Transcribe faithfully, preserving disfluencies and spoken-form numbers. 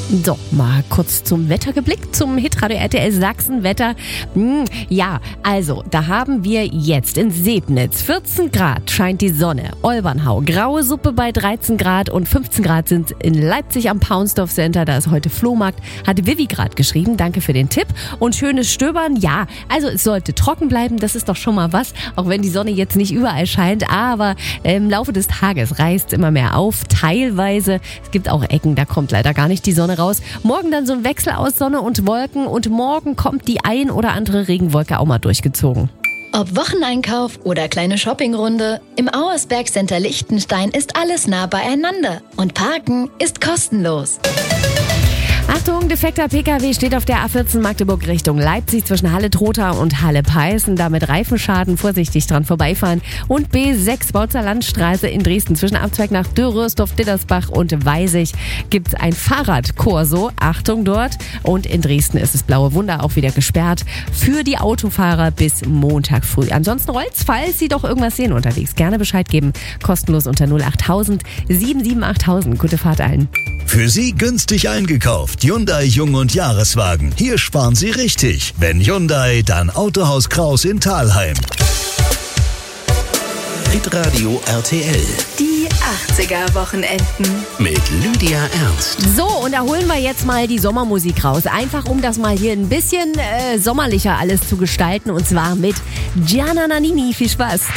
So, mal kurz zum Wetter geblickt, zum Hitradio R T L Sachsen-Wetter. Hm, ja, also, da haben wir jetzt in Sebnitz vierzehn Grad, scheint die Sonne. Olbernhau, graue Suppe bei dreizehn Grad und fünfzehn Grad sind in Leipzig am Paunsdorf Center. Da ist heute Flohmarkt, hat Vivi gerade geschrieben. Danke für den Tipp. Und schönes Stöbern, ja, also es sollte trocken bleiben, das ist doch schon mal was, auch wenn die Sonne jetzt nicht überall scheint. Aber im Laufe des Tages reißt es immer mehr auf, teilweise. Es gibt auch Ecken, da kommt leider gar nicht die Sonne raus. Morgen dann so ein Wechsel aus Sonne und Wolken und morgen kommt die ein oder andere Regenwolke auch mal durchgezogen. Ob Wocheneinkauf oder kleine Shoppingrunde, im Auersberg Center Liechtenstein ist alles nah beieinander und Parken ist kostenlos. Achtung, defekter P K W steht auf der A vierzehn Magdeburg Richtung Leipzig zwischen Halle-Trotha und Halle-Peißen. Damit Reifenschaden, vorsichtig dran vorbeifahren. Und B sechs Bautzer Landstraße in Dresden zwischen Abzweig nach Dürrösdorf, Dittersbach und Weisig gibt es ein Fahrradkorso. Achtung dort. Und in Dresden ist das Blaue Wunder auch wieder gesperrt für die Autofahrer bis Montag früh. Ansonsten rollt's, falls Sie doch irgendwas sehen unterwegs. Gerne Bescheid geben. Kostenlos unter null acht tausend sieben sieben acht tausend. Gute Fahrt allen. Für Sie günstig eingekauft. Hyundai Jung- und Jahreswagen. Hier sparen Sie richtig. Wenn Hyundai, dann Autohaus Kraus in Thalheim. Hitradio R T L. Die achtziger-Wochenenden. Mit Lydia Ernst. So, und da holen wir jetzt mal die Sommermusik raus. Einfach, um das mal hier ein bisschen äh, sommerlicher alles zu gestalten. Und zwar mit Gianna Nannini. Viel Spaß.